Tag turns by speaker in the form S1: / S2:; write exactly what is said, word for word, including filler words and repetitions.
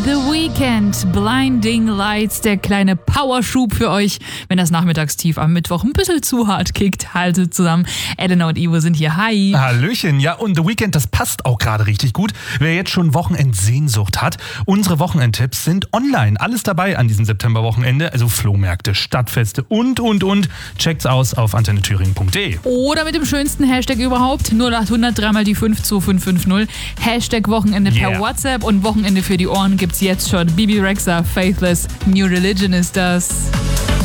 S1: The Weeknd, Blinding Lights, der kleine Powerschub für euch, wenn das Nachmittagstief am Mittwoch ein bisschen zu hart kickt. Haltet zusammen. Elena und Ivo sind hier. Hi.
S2: Hallöchen. Ja, und The Weeknd, das passt auch gerade richtig gut. Wer jetzt schon Wochenendsehnsucht hat, unsere Wochenendtipps sind online. Alles dabei an diesem Septemberwochenende. Also Flohmärkte, Stadtfeste und, und, und. Checkt's aus auf antenne thüringen punkt de.
S1: Oder mit dem schönsten Hashtag überhaupt. null acht hundert dreimal die fünf zwei fünf fünf null. Hashtag Wochenende per
S2: Yeah.
S1: WhatsApp und Wochenende für die Ohren gibt's jetzt schon. Bibi Rexha, Faithless, New Religion ist das.